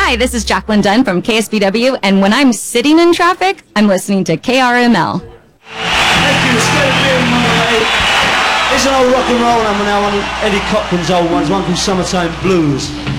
Hi, this is Jacqueline Dunn from KSBW, and when I'm sitting in traffic, I'm listening to KRML. Thank you. It's great being on the way. It's an old rock and roll number now, one of Eddie Cochran's old ones, one called Summertime Blues.